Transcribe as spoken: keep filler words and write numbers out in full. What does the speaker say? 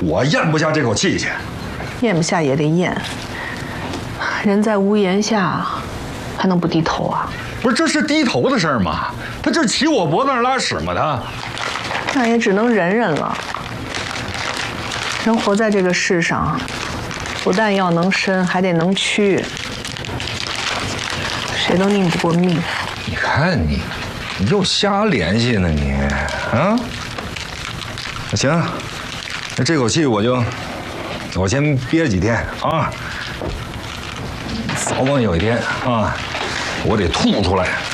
我咽不下这口气去。 咽不下也得咽，人在屋檐下，还能不低头啊？ 不是，这是低头的事儿吗？他这骑我脖子上拉屎吗？他， 那也只能忍忍了。人活在这个世上，不但要能伸，还得能屈，谁都拧不过命。 你看你，你又瞎联系呢你啊？那行，那这口气我就，我先憋几天啊，早晚有一天啊，我得吐出来。